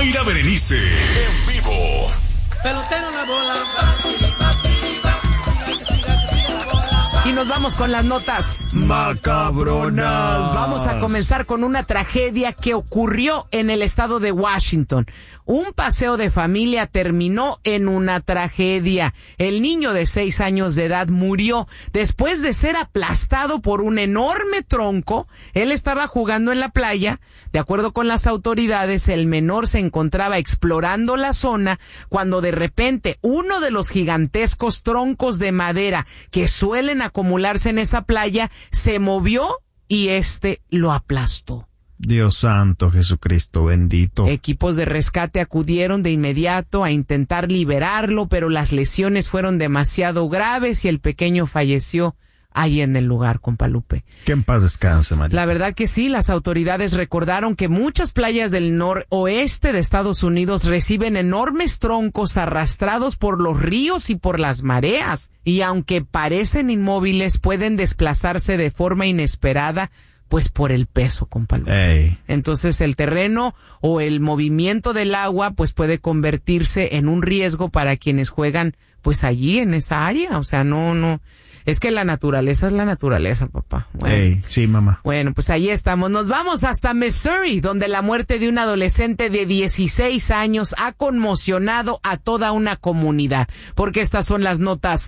Mayra Berenice, en vivo. Pelotero la bola. Y nos vamos con las notas macabronas. Vamos a comenzar con una tragedia que ocurrió en el estado de Washington. Un paseo de familia terminó en una tragedia. El niño de 6 años de edad murió después de ser aplastado por un enorme tronco. Él estaba jugando en la playa. De acuerdo con las autoridades, el menor se encontraba explorando la zona cuando de repente uno de los gigantescos troncos de madera que suelen acumularse en esa playa se movió y lo aplastó. Dios santo, Jesucristo bendito. Equipos de rescate acudieron de inmediato a intentar liberarlo, pero las lesiones fueron demasiado graves y el pequeño falleció ahí en el lugar, compa Lupe. Que en paz descanse, María. La verdad que sí, las autoridades recordaron que muchas playas del noroeste de Estados Unidos reciben enormes troncos arrastrados por los ríos y por las mareas, y aunque parecen inmóviles, pueden desplazarse de forma inesperada, pues por el peso, compa Lupe. Ey. Entonces el terreno o el movimiento del agua pues puede convertirse en un riesgo para quienes juegan pues allí en esa área. O sea, no. Es que la naturaleza es la naturaleza, papá. Bueno. Ey, sí, mamá. Bueno, pues ahí estamos. Nos vamos hasta Missouri, donde la muerte de un adolescente de 16 años ha conmocionado a toda una comunidad. Porque estas son las notas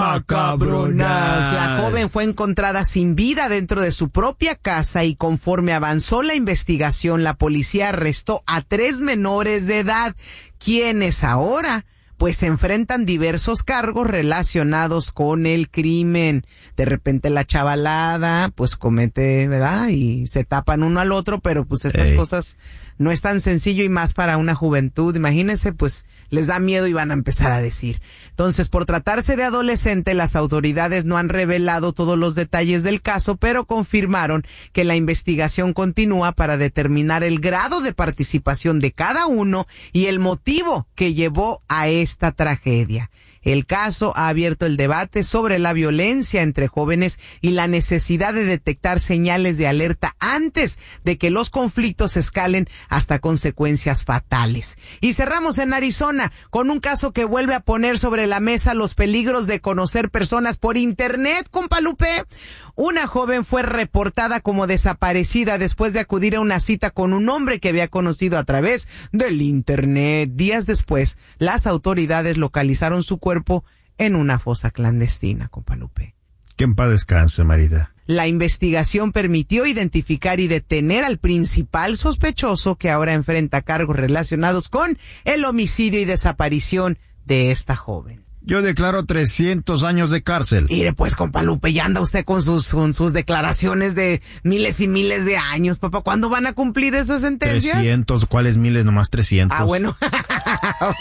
macabronas. La joven fue encontrada sin vida dentro de su propia casa y conforme avanzó la investigación, la policía arrestó a 3 menores de edad, quienes ahora pues se enfrentan diversos cargos relacionados con el crimen. De repente la chavalada pues comete, ¿verdad? Y se tapan uno al otro, pero pues estas cosas no es tan sencillo y más para una juventud. Imagínense, pues les da miedo y van a empezar a decir. Entonces, por tratarse de adolescente, las autoridades no han revelado todos los detalles del caso, pero confirmaron que la investigación continúa para determinar el grado de participación de cada uno y el motivo que llevó a esta tragedia. El caso ha abierto el debate sobre la violencia entre jóvenes y la necesidad de detectar señales de alerta antes de que los conflictos escalen hasta consecuencias fatales. Y cerramos en Arizona con un caso que vuelve a poner sobre la mesa los peligros de conocer personas por internet, compa Lupe. Una joven fue reportada como desaparecida después de acudir a una cita con un hombre que había conocido a través del internet. Días después, las autoridades localizaron su cuerpo en una fosa clandestina, compa Lupe. Que en paz descanse, Marita. La investigación permitió identificar y detener al principal sospechoso que ahora enfrenta cargos relacionados con el homicidio y desaparición de esta joven. Yo declaro 300 años de cárcel. Mire pues, compa Lupe, ya anda usted con sus declaraciones de miles y miles de años, papá. ¿Cuándo van a cumplir esas sentencias? 300, ¿cuáles miles? Nomás 300. Ah, bueno.